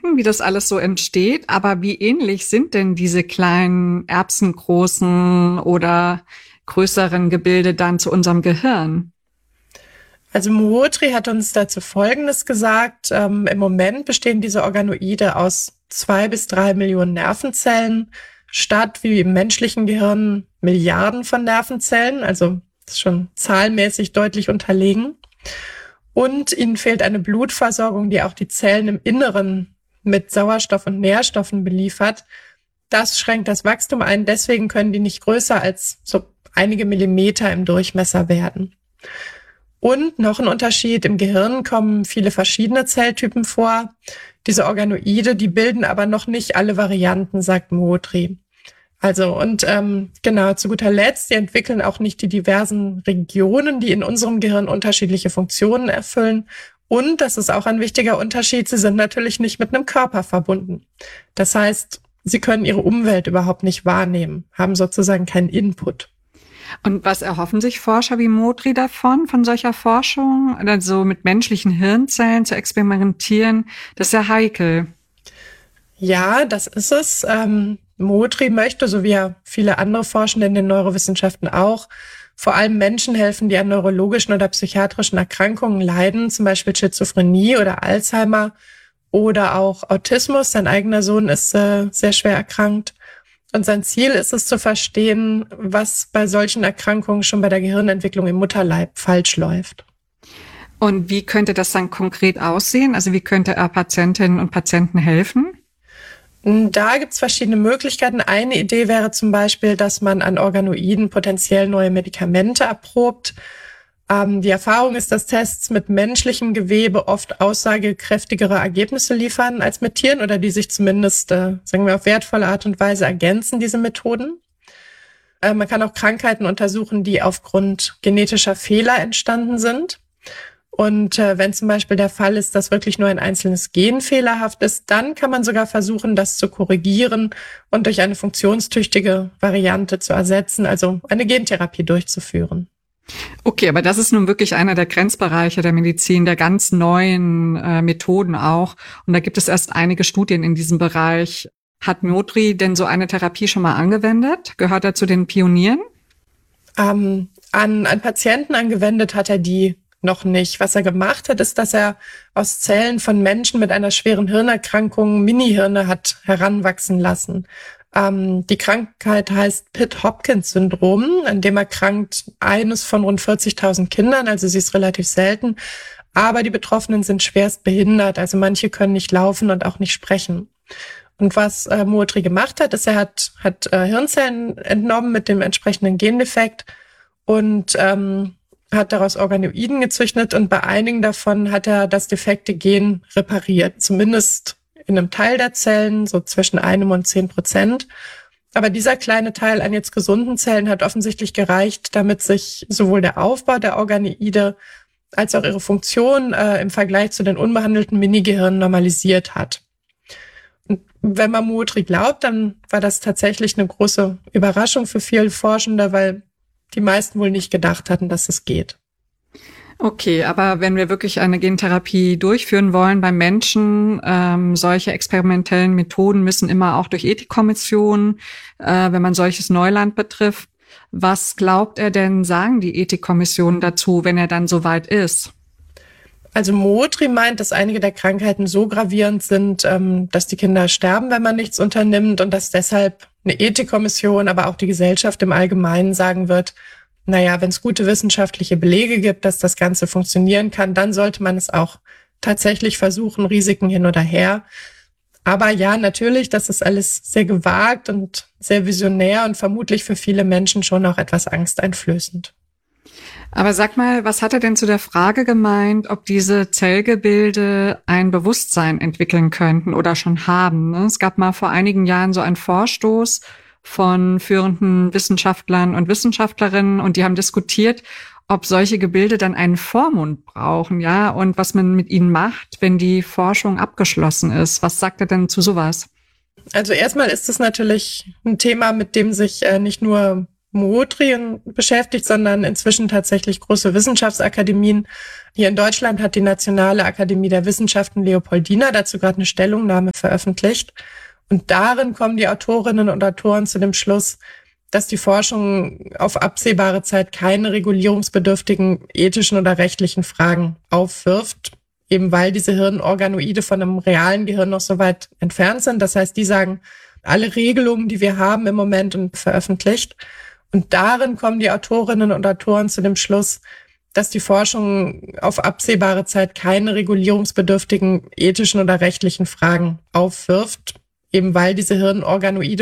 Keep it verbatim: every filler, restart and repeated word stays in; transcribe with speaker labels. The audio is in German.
Speaker 1: denken, wie das alles so entsteht. Aber wie ähnlich sind denn diese kleinen erbsengroßen oder größeren Gebilde dann zu unserem Gehirn?
Speaker 2: Also Mootri hat uns dazu Folgendes gesagt. Ähm, im Moment bestehen diese Organoide aus zwei bis drei Millionen Nervenzellen, statt wie im menschlichen Gehirn Milliarden von Nervenzellen. Also das ist schon zahlenmäßig deutlich unterlegen. Und ihnen fehlt eine Blutversorgung, die auch die Zellen im Inneren mit Sauerstoff und Nährstoffen beliefert. Das schränkt das Wachstum ein. Deswegen können die nicht größer als so einige Millimeter im Durchmesser werden. Und noch ein Unterschied, im Gehirn kommen viele verschiedene Zelltypen vor. Diese Organoide, die bilden aber noch nicht alle Varianten, sagt Mootri. Also und ähm, genau, zu guter Letzt, die entwickeln auch nicht die diversen Regionen, die in unserem Gehirn unterschiedliche Funktionen erfüllen. Und, das ist auch ein wichtiger Unterschied, sie sind natürlich nicht mit einem Körper verbunden. Das heißt, sie können ihre Umwelt überhaupt nicht wahrnehmen, haben sozusagen keinen Input.
Speaker 1: Und was erhoffen sich Forscher wie Mootri davon, von solcher Forschung? Also mit menschlichen Hirnzellen zu experimentieren, das ist ja heikel.
Speaker 2: Ja, das ist es. Ähm, Mootri möchte, so wie ja viele andere Forschende in den Neurowissenschaften auch, vor allem Menschen helfen, die an neurologischen oder psychiatrischen Erkrankungen leiden, zum Beispiel Schizophrenie oder Alzheimer oder auch Autismus. Sein eigener Sohn ist äh, sehr schwer erkrankt. Und sein Ziel ist es zu verstehen, was bei solchen Erkrankungen schon bei der Gehirnentwicklung im Mutterleib falsch läuft.
Speaker 1: Und wie könnte das dann konkret aussehen? Also wie könnte er Patientinnen und Patienten helfen?
Speaker 2: Da gibt's verschiedene Möglichkeiten. Eine Idee wäre zum Beispiel, dass man an Organoiden potenziell neue Medikamente erprobt. Ähm, die Erfahrung ist, dass Tests mit menschlichem Gewebe oft aussagekräftigere Ergebnisse liefern als mit Tieren oder die sich zumindest, äh, sagen wir, auf wertvolle Art und Weise ergänzen, diese Methoden. Äh, man kann auch Krankheiten untersuchen, die aufgrund genetischer Fehler entstanden sind. Und äh, wenn zum Beispiel der Fall ist, dass wirklich nur ein einzelnes Gen fehlerhaft ist, dann kann man sogar versuchen, das zu korrigieren und durch eine funktionstüchtige Variante zu ersetzen, also eine Gentherapie durchzuführen.
Speaker 1: Okay, aber das ist nun wirklich einer der Grenzbereiche der Medizin, der ganz neuen äh, Methoden auch. Und da gibt es erst einige Studien in diesem Bereich. Hat Mootri denn so eine Therapie schon mal angewendet? Gehört er zu den Pionieren?
Speaker 2: Ähm, an, an Patienten angewendet hat er die noch nicht. Was er gemacht hat, ist, dass er aus Zellen von Menschen mit einer schweren Hirnerkrankung Minihirne hat heranwachsen lassen. Ähm, die Krankheit heißt Pitt-Hopkins-Syndrom, an dem erkrankt eines von rund vierzigtausend Kindern, also sie ist relativ selten. Aber die Betroffenen sind schwerst behindert, also manche können nicht laufen und auch nicht sprechen. Und was äh, Mootri gemacht hat, ist, er hat, hat äh, Hirnzellen entnommen mit dem entsprechenden Gendefekt und ähm, hat daraus Organoiden gezüchtet und bei einigen davon hat er das defekte Gen repariert, zumindest in einem Teil der Zellen, so zwischen einem und zehn Prozent. Aber dieser kleine Teil an jetzt gesunden Zellen hat offensichtlich gereicht, damit sich sowohl der Aufbau der Organoide als auch ihre Funktion äh, im Vergleich zu den unbehandelten Minigehirnen normalisiert hat. Und wenn man Mootri glaubt, dann war das tatsächlich eine große Überraschung für viele Forschende, weil die meisten wohl nicht gedacht hatten, dass es geht.
Speaker 1: Okay, aber wenn wir wirklich eine Gentherapie durchführen wollen beim Menschen, ähm, solche experimentellen Methoden müssen immer auch durch Ethikkommissionen, äh, wenn man solches Neuland betrifft. Was glaubt er denn, sagen die Ethikkommissionen dazu, wenn er dann soweit ist?
Speaker 2: Also Mootri meint, dass einige der Krankheiten so gravierend sind, ähm, dass die Kinder sterben, wenn man nichts unternimmt und dass deshalb eine Ethikkommission, aber auch die Gesellschaft im Allgemeinen sagen wird, naja, wenn es gute wissenschaftliche Belege gibt, dass das Ganze funktionieren kann, dann sollte man es auch tatsächlich versuchen, Risiken hin oder her. Aber ja, natürlich, das ist alles sehr gewagt und sehr visionär und vermutlich für viele Menschen schon auch etwas angsteinflößend.
Speaker 1: Aber sag mal, was hat er denn zu der Frage gemeint, ob diese Zellgebilde ein Bewusstsein entwickeln könnten oder schon haben? Es gab mal vor einigen Jahren so einen Vorstoß von führenden Wissenschaftlern und Wissenschaftlerinnen und die haben diskutiert, ob solche Gebilde dann einen Vormund brauchen, ja, und was man mit ihnen macht, wenn die Forschung abgeschlossen ist. Was sagt er denn zu sowas?
Speaker 2: Also erstmal ist es natürlich ein Thema, mit dem sich äh, nicht nur Modrien beschäftigt, sondern inzwischen tatsächlich große Wissenschaftsakademien. Hier in Deutschland hat die Nationale Akademie der Wissenschaften Leopoldina dazu gerade eine Stellungnahme veröffentlicht. Und darin kommen die Autorinnen und Autoren zu dem Schluss, dass die Forschung auf absehbare Zeit keine regulierungsbedürftigen ethischen oder rechtlichen Fragen aufwirft, eben weil diese Hirnorganoide von einem realen Gehirn noch so weit entfernt sind. Das heißt, die sagen, alle Regelungen, die wir haben im Moment, und veröffentlicht. Und darin kommen die Autorinnen und Autoren zu dem Schluss, dass die Forschung auf absehbare Zeit keine regulierungsbedürftigen ethischen oder rechtlichen Fragen aufwirft, eben weil diese Hirnorganoide